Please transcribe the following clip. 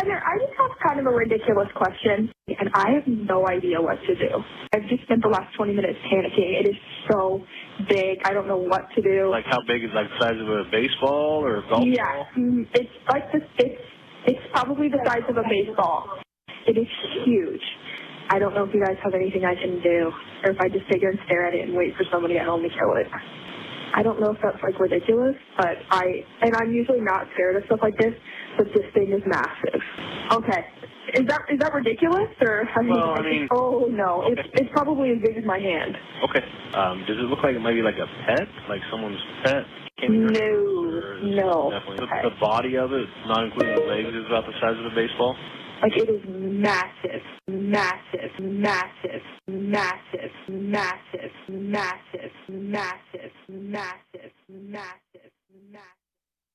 Heather, I just have kind of a ridiculous question, and I have no idea what to do. I've just spent the last 20 minutes panicking. It is so big. I don't know what to do. Like how big is like the size of a baseball or a golf ball? It's like this. It's probably the size of a baseball. It is huge. I don't know if you guys have anything I can do, or if I just sit here and stare at it and wait for somebody at home to kill it. I don't know if that's like ridiculous, but I'm usually not scared of stuff like this, but this thing is massive. Okay. Is that ridiculous, or Well, I mean, oh no, okay. it's probably as big as my hand. Okay. Does it look like it might be like a pet, like someone's pet? No. Definitely. The body of it, not including the legs, is about the size of a baseball. Like, it is massive, massive, massive, massive, massive, massive, massive, massive, massive.